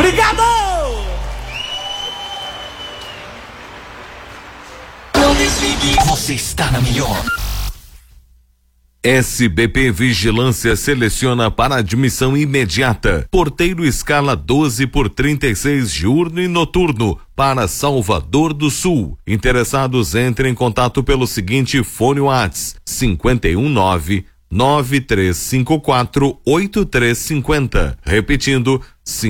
Obrigado! Você está na melhor. SBP Vigilância seleciona para admissão imediata. Porteiro escala 12 por 36 diurno e noturno para Salvador do Sul. Interessados, entrem em contato pelo seguinte fone WhatsApp 51993548350. Repetindo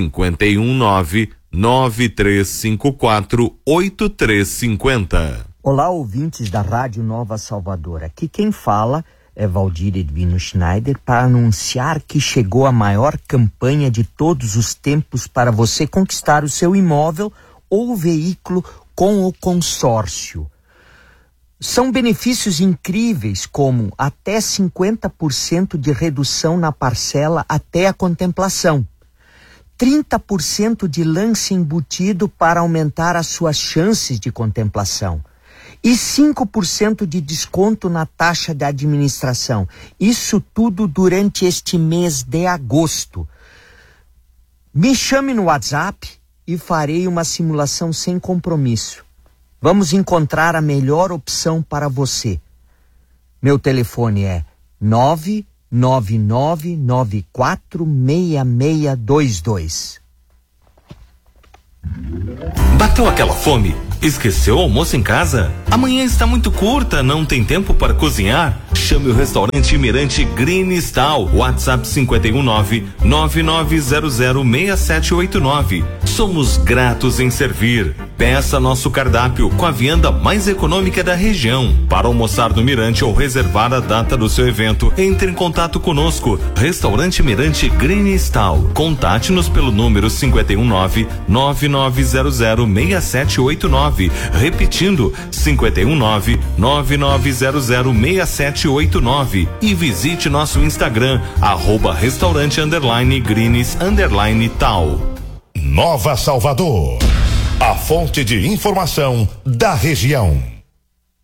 51993548350. Olá, ouvintes da Rádio Nova Salvador. Aqui quem fala é Valdir Edvino Schneider para anunciar que chegou a maior campanha de todos os tempos para você conquistar o seu imóvel ou veículo com o consórcio. São benefícios incríveis como até 50% de redução na parcela até a contemplação, 30% de lance embutido para aumentar as suas chances de contemplação, e 5% de desconto na taxa de administração. Isso tudo durante este mês de agosto. Me chame no WhatsApp e farei uma simulação sem compromisso. Vamos encontrar a melhor opção para você. Meu telefone é 999946622. Bateu aquela fome? Esqueceu o almoço em casa? Amanhã está muito curta, não tem tempo para cozinhar? Chame o restaurante Mirante Green Style. WhatsApp 51999006789. Somos gratos em servir. Peça nosso cardápio com a vianda mais econômica da região. Para almoçar no Mirante ou reservar a data do seu evento, entre em contato conosco. Restaurante Mirante Green Style. Contate-nos pelo número 51999006789. Repetindo, 51999006789. E visite nosso Instagram, @restaurante_greens_tal. Nova Salvador, a fonte de informação da região.